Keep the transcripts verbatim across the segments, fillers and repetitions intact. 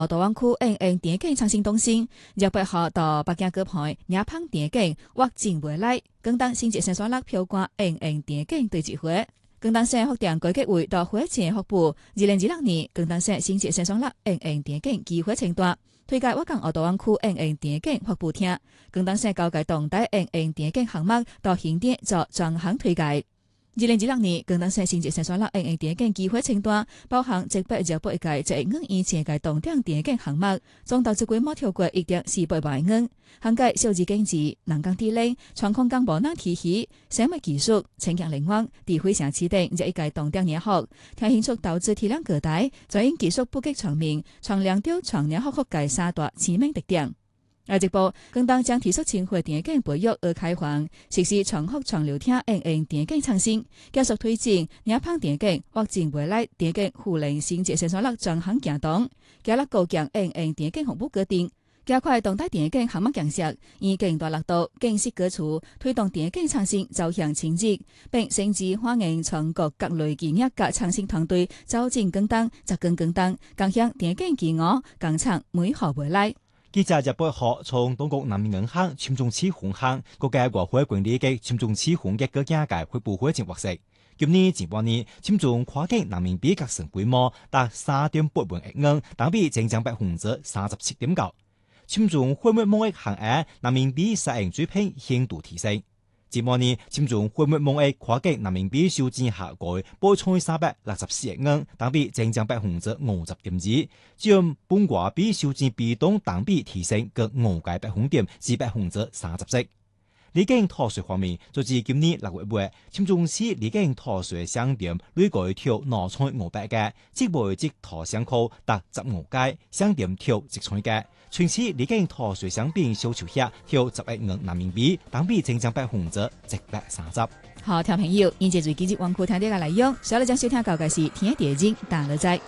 大湾区应用电竞创新中心，日北河到北京歌牌野芳电竞或进未来，广东新捷生产力票冠应用电竞对聚会。广东省福建改革会到会前发布，二零二六年广东省新捷生产力应用电竞机会清单，推介我港大湾区应用电竞发布厅，广东省高阶动态应用电竞项目到现点做专项推介。二零二六年，广东省新捷生产力应用电竞机会清單包含一百二十八屆一億元以前嘅動點電競項目，總投資規模超過一點四八萬元，涵蓋數字經濟、人工智能、創空間無人體系、生物技術、清潔能源、智慧城市等這一屆動點業務，聽興趣投資體量巨大，再因技術普及全面，創亮到創業學學界三大知名特點。而一步，廣東將提出青花電競培育而開放，實施長學長流廳應用電競創新，繼續推進野芳電競或進未來電競互聯新捷生產力專項行動，加力構建應用電競服務決定，加快動態電競項目建設，以更大力度建設基礎，推動電競創新走向前進，並甚至歡迎全國各類企業及創新團隊走進廣東，扎根廣東，共享電競企鵝，共創美好未來。 記者日北河從中國人民銀行簽中企分行各界外匯管理嘅簽中企分嘅各家界會部會前獲悉，今年前半年簽中跨境人民幣各成規模達三點八萬億元，同比增長百分之三十七點九。簽中貨物貿易行額人民幣實現水平顯著提升。前半年簽中貨物貿易跨境人民幣數字下降，報創三百六十四億元，同比增長百分之五十點二。佔本國比數字比重同比提升個五個百分點至百分之三十四。離境逃稅方面，就至今年六月尾，簽中市離境逃稅商店累計跳兩千五百個，即賣即逃商口達十五個，商店跳一千個。全市離境逃稅商品銷售額跳十億元人民幣，同比增長百分之一百三十。 好，聽朋友，現在最近日網課聽啲嘅內容，所以將收聽到嘅是天地經大樂在。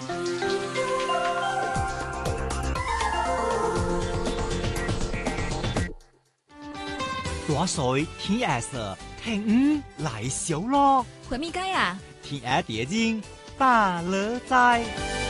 大水天黑色，聽五來小咯。 回咪街啊？ 天黑地經大樂在。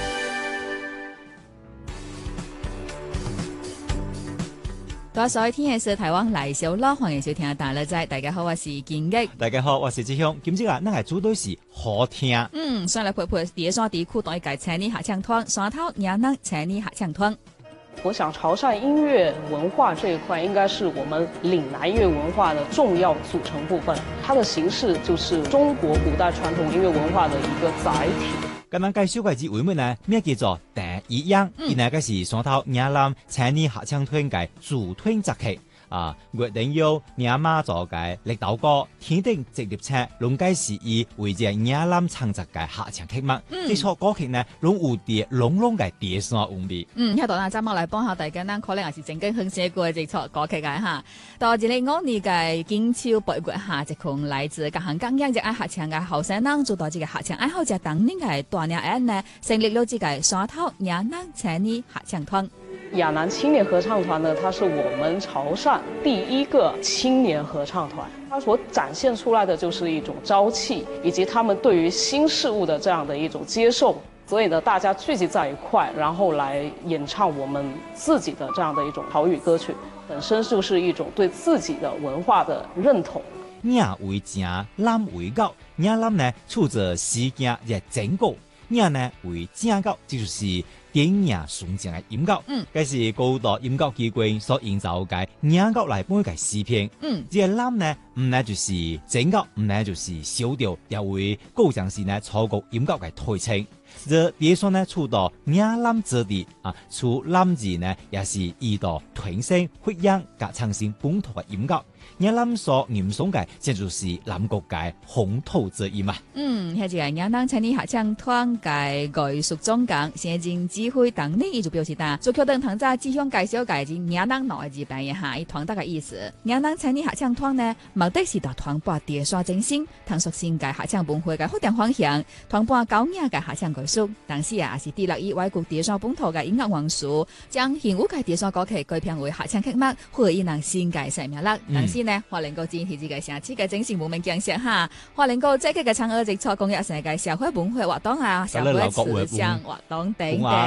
大水天黑色，台灣來小咯，歡迎收聽大樂在。大家好，我是建益。 大家好，我是志雄。今朝啊，咱係主對是好聽。 嗯，上來陪陪第三地區對界青年合唱團，山頭野人青年合唱團。 我想潮汕音樂文化這一塊應該是我們嶺南音樂文化的重要組成部分，它的形式就是中國古代傳統音樂文化的一個載體。 咁樣介紹嘅節目呢，咩叫做第一樣？而呢個是山頭野人青年合唱團嘅主團集劇。啊！月定要野媽做嘅力斗歌，天定直列車，攏介是以為隻野人創作嘅合唱劇目。嗯，呢首歌曲呢，攏有啲濃濃嘅地山風味。 嗯，喺度啊，今日嚟幫下大家，咱可能也是曾經很寫過嘅一首歌曲嘅哈。到這裡我哋嘅金秋八月下一群來自各行各業嘅愛合唱嘅後生人，做到這個合唱愛好者當年嘅大年日呢，成立了這個山頭野人青年合唱團。 亞南青年合唱團呢，它是我們潮汕第一個青年合唱團，它所展現出來的就是一種朝氣，以及他們對於新事物的這樣的一種接受。所以呢，大家聚集在一塊，然後來演唱我們自己的這樣的一種潮語歌曲，本身就是一種對自己的文化的認同。 野為正，南為高，野南呢處着時間嘅整個，野呢為正高，這就是電影純正嘅音樂。嗯，這是高度音樂機關所營造嘅野樂來幫佢視頻。嗯，這個南呢唔呢就是整樂，唔呢就是小調，也會高像是呢超過音樂嘅推稱。這第一首呢，出到野南之地啊，出南字呢也是依度團聲發揚加創新本土嘅音樂。野南所吟誦嘅，這就是南國嘅紅土之音嘛。嗯， 係就係野南青年合唱團嘅藝術總監謝進指揮當年，伊就表示啦，做決定同在志向介紹介進野南內字扮一下，以團隊嘅意思。野南青年合唱團呢，目的是到傳播地山精神，探索新界合唱文化嘅發展方向，傳播高雅嘅合唱藝術。但是啊，是致力於外國地山本土嘅音樂元素，將現有嘅地山歌曲改編為合唱曲目，或以能新界生命力。嗯、但是呢，可能夠展現自己城市嘅精神文明景色哈，可能夠積極嘅參與接觸公益成嘅社會文化活動啊，社會思想活動等等。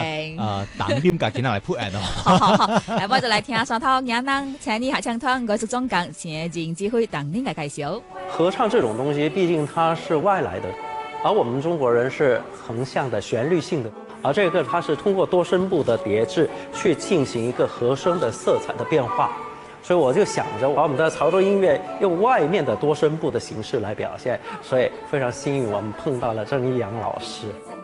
呃当點嘅見嚟配合咯。 好好好，嚟我就嚟聽下雙頭亞能青年合唱團藝術總監謝景智慧當年嘅介紹。 合唱這種東西，畢竟它是外來的，而我們中國人是橫向的、旋律性的，而這個它是通過多聲部的疊制去進行一個和聲的色彩的變化。所以我就想着把我們的潮州音樂用外面的多聲部的形式來表現，所以非常幸運我們碰到了鄭一陽老師。